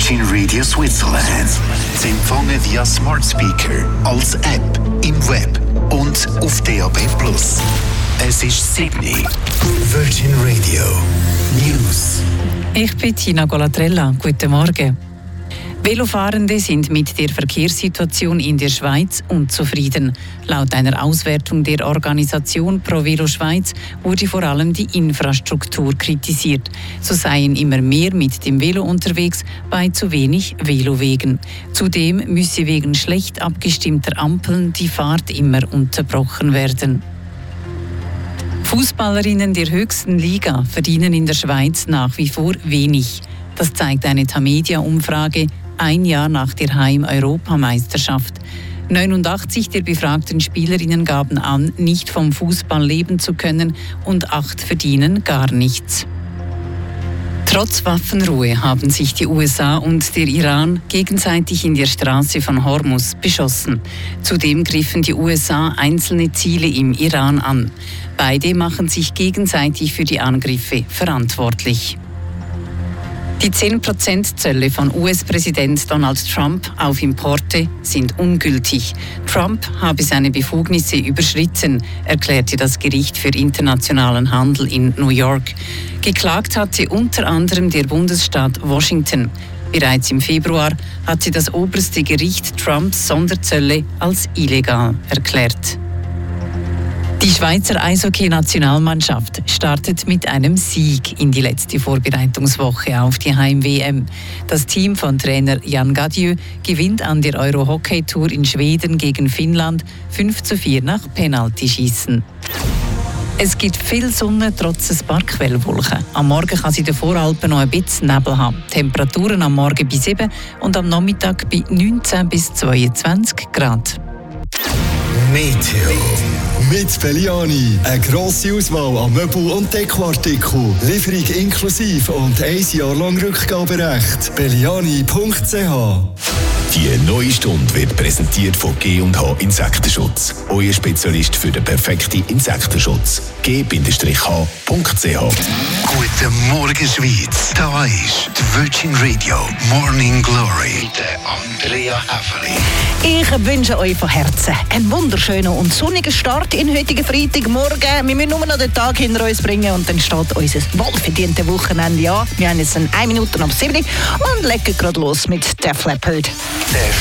Virgin Radio Switzerland. Sie empfangen via Smart Speaker, als App, im Web und auf DAB+. Es ist Sydney. Virgin Radio News. Ich bin Tina Golatrella. Guten Morgen. Velofahrende sind mit der Verkehrssituation in der Schweiz unzufrieden. Laut einer Auswertung der Organisation Pro Velo Schweiz wurde vor allem die Infrastruktur kritisiert. So seien immer mehr mit dem Velo unterwegs bei zu wenig Velowegen. Zudem müsse wegen schlecht abgestimmter Ampeln die Fahrt immer unterbrochen werden. Fußballerinnen der höchsten Liga verdienen in der Schweiz nach wie vor wenig. Das zeigt eine Tamedia-Umfrage ein Jahr nach der Heim-Europameisterschaft. 89 der befragten Spielerinnen gaben an, nicht vom Fußball leben zu können und 8 verdienen gar nichts. Trotz Waffenruhe haben sich die USA und der Iran gegenseitig in der Straße von Hormuz beschossen. Zudem griffen die USA einzelne Ziele im Iran an. Beide machen sich gegenseitig für die Angriffe verantwortlich. Die 10% Zölle von US-Präsident Donald Trump auf Importe sind ungültig. Trump habe seine Befugnisse überschritten, erklärte das Gericht für internationalen Handel in New York. Geklagt hatte unter anderem der Bundesstaat Washington. Bereits im Februar hatte das oberste Gericht Trumps Sonderzölle als illegal erklärt. Die Schweizer Eishockey-Nationalmannschaft startet mit einem Sieg in die letzte Vorbereitungswoche auf die Heim-WM. Das Team von Trainer Jan Gadieu gewinnt an der Euro-Hockey-Tour in Schweden gegen Finnland 5:4 nach Penaltyschießen. Es gibt viel Sonne trotz ein paar Quellwolken. Am Morgen kann es in den Voralpen noch ein bisschen Nebel haben. Temperaturen am Morgen bei 7 und am Nachmittag bei 19 bis 22 Grad. Meteo. Mit Belliani. Eine grosse Auswahl an Möbel- und Dekoartikeln. Lieferung inklusive und 1 Jahr lang Rückgaberecht. Belliani.ch. Die neue Stunde wird präsentiert von G&H Insektenschutz. Euer Spezialist für den perfekten Insektenschutz. G-H.ch. Guten Morgen, Schweiz. Da ist die Virgin Radio Morning Glory mit Andrea Häfeli. Ich wünsche euch von Herzen einen wunderschönen und sonnigen Start in heutigen Freitagmorgen. Wir müssen nur noch den Tag hinter uns bringen und dann steht unser wohlverdientes Wochenende an. Wir haben jetzt 1 Minute ab 7 und legen gerade los mit Def Leppard. Def